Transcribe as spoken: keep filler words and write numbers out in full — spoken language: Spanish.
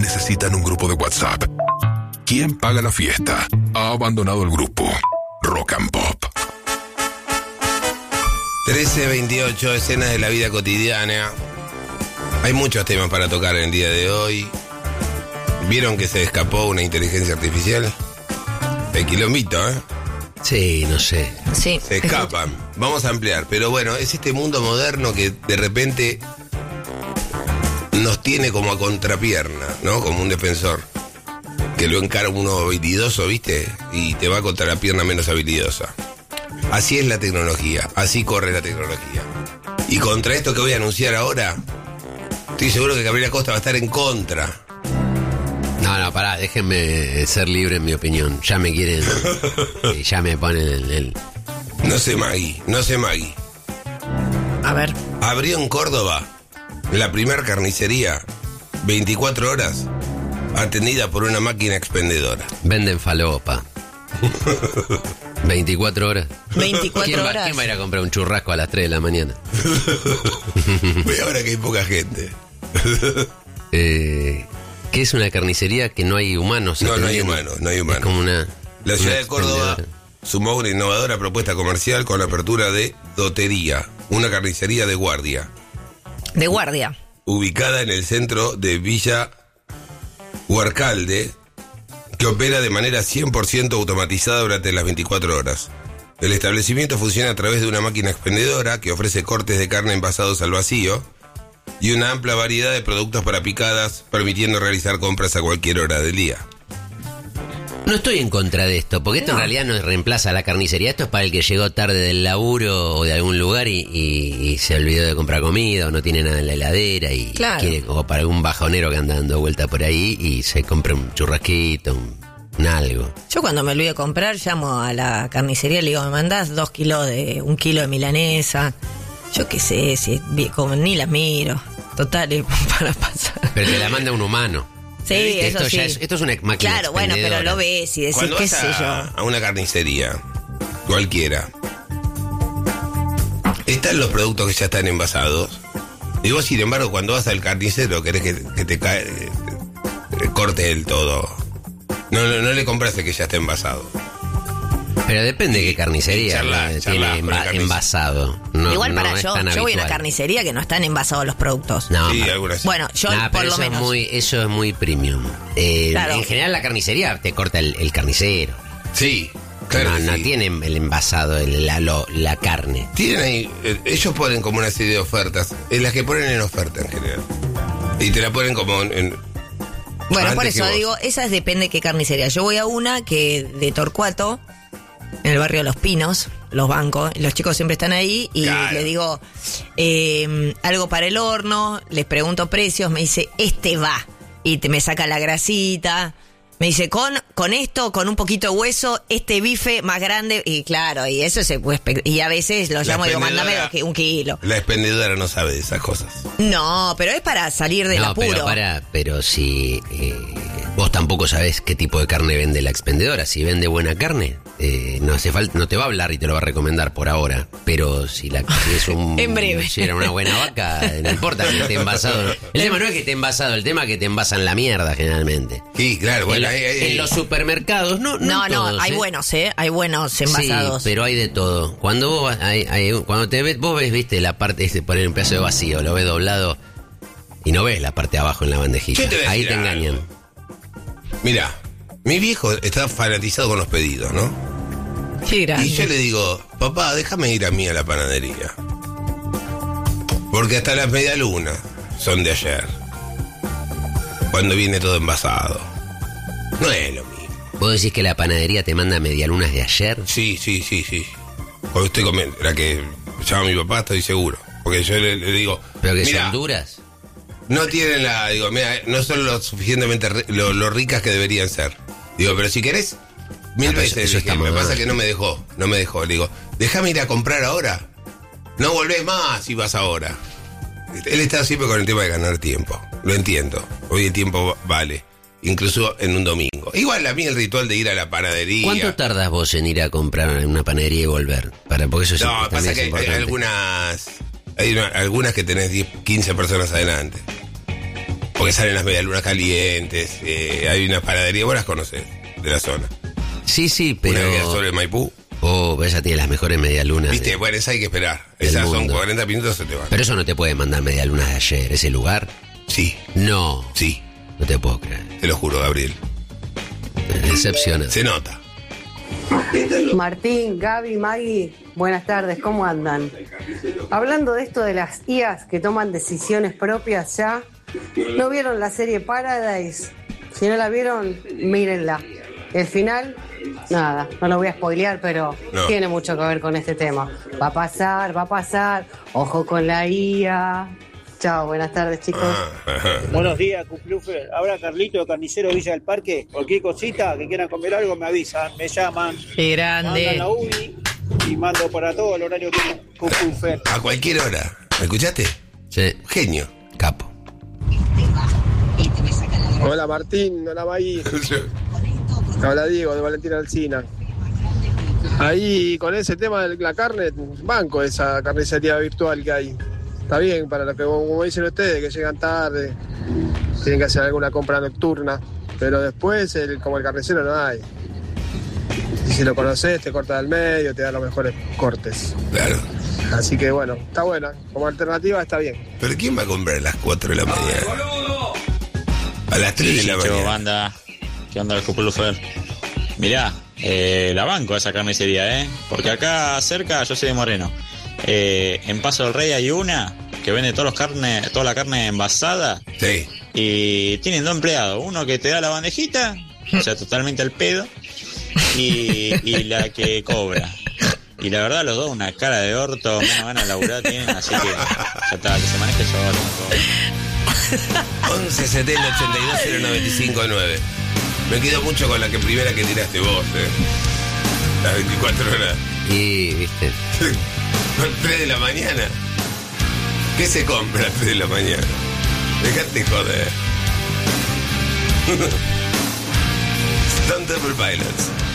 necesitan un grupo de WhatsApp. ¿Quién paga la fiesta? Ha abandonado el grupo. Rock and Pop. trece veintiocho, escenas de la vida cotidiana. Hay muchos temas para tocar en el día de hoy. ¿Vieron que se escapó una inteligencia artificial? El quilombito, ¿eh? Sí, no sé. Sí. Se escapan. Vamos a ampliar. Pero bueno, es este mundo moderno que de repente nos tiene como a contrapierna, ¿no? Como un defensor. Que lo encara uno habilidoso, ¿viste? Y te va contra la pierna menos habilidosa. Así es la tecnología. Así corre la tecnología. Y contra esto que voy a anunciar ahora, estoy seguro que Gabriela Costa va a estar en contra. No, no, pará, déjenme ser libre en mi opinión. Ya me quieren, eh, ya me ponen el, el... No sé, Maggie, no sé, Maggie. A ver. Abrió en Córdoba la primer carnicería, veinticuatro horas, atendida por una máquina expendedora. Venden falopa. veinticuatro horas. veinticuatro ¿Quién va, horas. ¿Quién va a ir a comprar un churrasco a las tres de la mañana? Voy ahora que hay poca gente. eh, ¿Qué es una carnicería que no hay humanos? No, no hay atendiendo? humanos, no hay humanos. Es como una... La ciudad una de Córdoba expendedora. sumó una innovadora propuesta comercial con la apertura de Dotería, una carnicería de guardia, De guardia. ubicada en el centro de Villa Huarcalde, que opera de manera cien por ciento automatizada durante las veinticuatro horas. El establecimiento funciona a través de una máquina expendedora que ofrece cortes de carne envasados al vacío y una amplia variedad de productos para picadas, permitiendo realizar compras a cualquier hora del día. No estoy en contra de esto, porque esto No. en realidad no reemplaza a la carnicería. Esto es para el que llegó tarde del laburo o de algún lugar y, y- y se olvidó de comprar comida o no tiene nada en la heladera y Claro. quiere, o para algún bajonero que anda dando vuelta por ahí y se compra un churrasquito, un, un algo. Yo cuando me olvido de comprar, llamo a la carnicería y le digo, ¿me mandás dos kilos de, un kilo de milanesa? Yo qué sé, si como ni la miro. Total, es para pasar. Pero te la manda un humano. Sí, ¿Viste? eso Esto sí. ya es- esto es una máquina Claro, bueno, pero expendedora. lo ves y decís, Cuando qué vas sé a, yo. a una carnicería, cualquiera, están los productos que ya están envasados. Y vos, sin embargo, cuando vas al carnicero, querés que, que te cae, te- te corte del todo. No, no, no le compras el que ya está envasado. Pero depende de qué carnicería charla, eh, charla tiene con el enva- carnicero. envasado. No, Igual no para es yo, tan yo voy a una habitual. carnicería que no están envasados los productos. No, Sí, ma- algunas. Bueno, yo Nah, por pero lo eso menos. Es muy, eso es muy premium. Eh, Claro. En general la carnicería te corta el, el carnicero. Sí, claro. no que no sí. tienen el envasado, el- la, lo- la carne. Tienen ahí, eh, ellos ponen como una serie de ofertas, en las que ponen en oferta en general. Y te la ponen como en... en- Bueno, antes por que eso vos. digo, esa es depende de qué carnicería. Yo voy a una que de Torcuato, en el barrio Los Pinos, los bancos, los chicos siempre están ahí y Claro. le digo eh, algo para el horno, les pregunto precios, me dice, este va, y te, me saca la grasita, me dice, con, con esto, con un poquito de hueso, este bife más grande, y claro, y eso se puede, espe- y a veces lo La llamo y digo, mándame expendedora- dos ki- un kilo. La expendedora no sabe de esas cosas. No, pero es para salir del no, apuro. pero para, pero si eh, vos tampoco sabés qué tipo de carne vende la expendedora. Si vende buena carne, eh, no hace falta, no te va a hablar y te lo va a recomendar por ahora. Pero si la si es un En breve. si era una buena vaca, no importa que esté envasado. El tema no es que esté envasado, el tema es que te envasan la mierda generalmente. Sí, claro, En, bueno, la- ahí- ahí- en los supermercados, no, no, No, en no, todos, hay ¿eh? buenos, ¿eh? Hay buenos envasados. Sí, pero hay de todo. Cuando vos vas- hay- hay- cuando te ves, vos ves, viste, la parte de poner un pedazo de vacío, lo ves doblado y no ves la parte de abajo en la bandejita. Yo te voy a Ahí decir te engañan. algo. Mirá, mi viejo está fanatizado con los pedidos, ¿no? Qué grande. Y yo le digo, papá, déjame ir a mí a la panadería. Porque hasta las medialunas son de ayer. Cuando viene todo envasado. No es lo mismo. ¿Vos decís que la panadería te manda medialunas de ayer? Sí, sí, sí, sí. Cuando estoy comiendo, la que llama mi papá, estoy seguro. Porque yo le, le digo, ¿Pero que "Mirá, son duras? no tienen la, digo, mira, no son lo suficientemente ri- lo, lo ricas que deberían ser. Digo, pero si querés, mil Ah, pero veces. eso Dije, está me mal. pasa que no me dejó, no me dejó. Le digo, déjame ir a comprar ahora. No volvés más si vas ahora. Él está siempre con el tema de ganar tiempo. Lo entiendo. Hoy el tiempo vale. Incluso en un domingo. Igual a mí el ritual de ir a la panadería. ¿Cuánto tardas vos en ir a comprar en una panadería y volver? Para, porque eso sí, No, también pasa es que hay, hay importante. algunas. Hay una- algunas que tenés diez, quince personas adelante. Porque salen las medialunas calientes, eh, hay una panadería, vos las conocés, de la zona. Sí, sí, pero... Una que sobre Maipú. Oh, ella tiene las mejores medialunas. Viste, de, bueno, esa hay que esperar. Esas son mundo. cuarenta minutos, se te van. Pero eso no te puede mandar medialunas de ayer, ese lugar. Sí. No. Sí. No te puedo creer. Te lo juro, Gabriel. Decepciona. Se nota. Martín, Gaby, Maggie, buenas tardes, ¿cómo andan? Hablando de esto de las I As que toman decisiones propias ya, ¿no vieron la serie Paradise? Si no la vieron, mírenla. El final, nada, no lo voy a spoilear, pero no. Tiene mucho que ver con este tema. Va a pasar, va a pasar, ojo con la I A. Chao, buenas tardes, chicos. Ah, Buenos días, Cuplufe. Ahora Carlito, carnicero Villa del Parque. Cualquier cosita que quieran comer algo me avisan, me llaman. Qué Mandan grande. la U B I y mando para todo el horario que Cuplufe. a cualquier hora. ¿Me escuchaste? Sí. Genio. Capo. Hola Martín, hola Maggie. Hola Diego, de Valentina Alsina. Ahí con ese tema de la carne, banco esa carnicería virtual que hay. Está bien, para lo que como dicen ustedes, que llegan tarde, tienen que hacer alguna compra nocturna, pero después el, como el carnicero no hay. Y si lo conoces, te corta del medio, te da los mejores cortes. Claro. Así que bueno, está buena. Como alternativa está bien. ¿Pero quién va a comprar a las cuatro de la mañana? A las tres de la Chicho, mañana. banda. ¿Qué onda el Cuplufer? Mirá, eh, la banco esa carnicería, ¿eh? Porque acá cerca, yo soy de Moreno. Eh, en Paso del Rey hay una que vende todos los carne, toda la carne envasada. Sí. Y tienen dos empleados. Uno que te da la bandejita, o sea, totalmente al pedo. Y, y la que cobra. Y la verdad, los dos, una cara de orto, menos ganas de laburar tienen, así que ya está, que se maneje solo. once setenta ochenta y dos cero noventa y cinco nueve. Me quedo mucho con la que primera que tiraste vos, eh. Las veinticuatro horas. Y, viste. tres de la mañana. ¿Qué se compra a tres de la mañana? Dejate joder. Stone Temple Pilots.